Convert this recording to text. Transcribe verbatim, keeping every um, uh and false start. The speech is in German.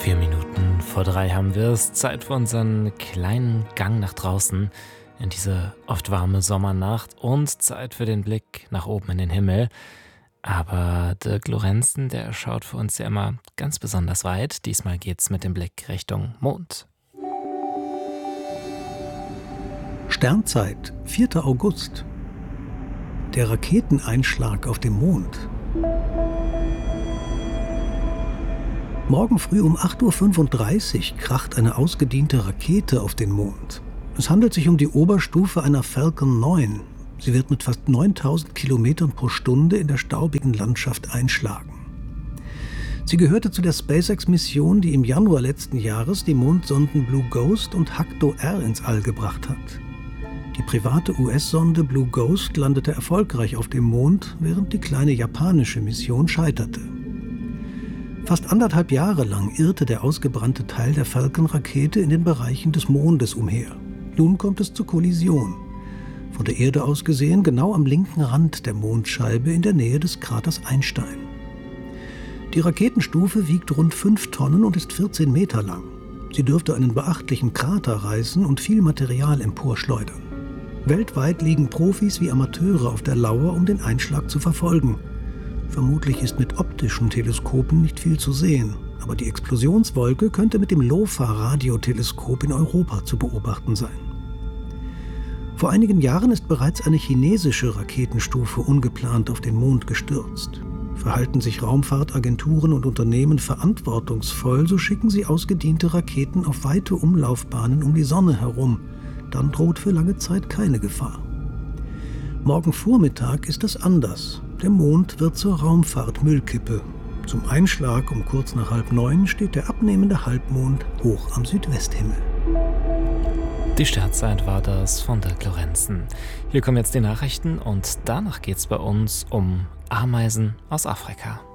Vier Minuten vor drei haben wir es. Zeit für unseren kleinen Gang nach draußen in diese oft warme Sommernacht und Zeit für den Blick nach oben in den Himmel. Aber Dirk Lorenzen, der schaut für uns ja immer ganz besonders weit. Diesmal geht's mit dem Blick Richtung Mond. Sternzeit, vierter August. Der Raketeneinschlag auf dem Mond. Morgen früh um acht Uhr fünfunddreißig kracht eine ausgediente Rakete auf den Mond. Es handelt sich um die Oberstufe einer Falcon neun. Sie wird mit fast neuntausend Kilometern pro Stunde in der staubigen Landschaft einschlagen. Sie gehörte zu der SpaceX-Mission, die im Januar letzten Jahres die Mondsonden Blue Ghost und Hakuto R ins All gebracht hat. Die private U S-Sonde Blue Ghost landete erfolgreich auf dem Mond, während die kleine japanische Mission scheiterte. Fast anderthalb Jahre lang irrte der ausgebrannte Teil der Falcon-Rakete in den Bereichen des Mondes umher. Nun kommt es zur Kollision. Von der Erde aus gesehen genau am linken Rand der Mondscheibe in der Nähe des Kraters Einstein. Die Raketenstufe wiegt rund fünf Tonnen und ist vierzehn Meter lang. Sie dürfte einen beachtlichen Krater reißen und viel Material emporschleudern. Weltweit liegen Profis wie Amateure auf der Lauer, um den Einschlag zu verfolgen. Vermutlich ist mit optischen Teleskopen nicht viel zu sehen, aber die Explosionswolke könnte mit dem LOFA-Radioteleskop in Europa zu beobachten sein. Vor einigen Jahren ist bereits eine chinesische Raketenstufe ungeplant auf den Mond gestürzt. Verhalten sich Raumfahrtagenturen und Unternehmen verantwortungsvoll, so schicken sie ausgediente Raketen auf weite Umlaufbahnen um die Sonne herum. Dann droht für lange Zeit keine Gefahr. Morgen Vormittag ist es anders. Der Mond wird zur Raumfahrt-Müllkippe. Zum Einschlag um kurz nach halb neun steht der abnehmende Halbmond hoch am Südwesthimmel. Die Sternzeit war das von Dirk Lorenzen. Hier kommen jetzt die Nachrichten und danach geht's bei uns um Ameisen aus Afrika.